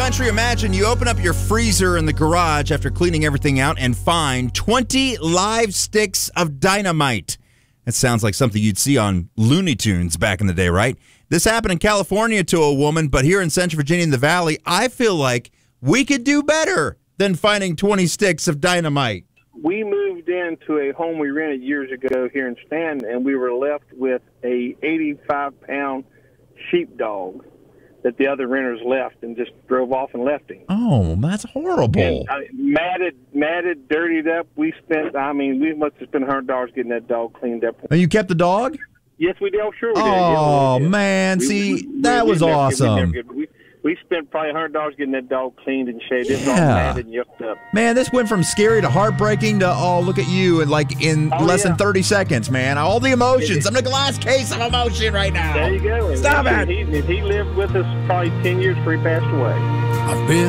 Country, imagine you open up your freezer in the garage after cleaning everything out and find 20 live sticks of dynamite. That sounds like something you'd see on Looney Tunes back in the day, right? This happened in California to a woman, but here in Central Virginia in the Valley, I feel like we could do better than finding 20 sticks of dynamite. We moved into a home we rented years ago here in Stanton, and we were left with a 85-pound sheepdog that the other renters left and just drove off and left him. Oh, that's horrible. And, matted, dirtied up. We must have spent $100 getting that dog cleaned up. And you kept the dog? Yes, we did. Oh, sure we did. Oh, yes, man. That was awesome. We spent probably $100 getting that dog cleaned and shaved. It's all matted and yucked up. Man, this went from scary to heartbreaking to, look at you, and less than 30 seconds, man. All the emotions. I'm in a glass case of emotion right now. There you go. Stop it. He lived with us probably 10 years before he passed away. I've been